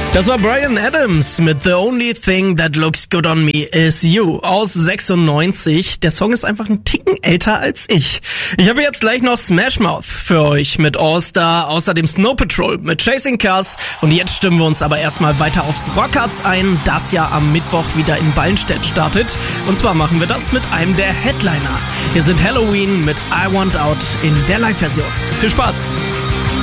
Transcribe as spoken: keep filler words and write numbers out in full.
Das war Bryan Adams mit The Only Thing That Looks Good On Me Is You aus sechsundneunzig. Der Song ist einfach einen Ticken älter als ich. Ich habe jetzt gleich noch Smash Mouth für euch mit All Star, außerdem Snow Patrol mit Chasing Cars. Und jetzt stimmen wir uns aber erstmal weiter aufs Rockharz ein, das ja am Mittwoch wieder in Ballenstedt startet. Und zwar machen wir das mit einem der Headliner. Hier sind Halloween mit I Want Out in der Live-Version. Viel Spaß!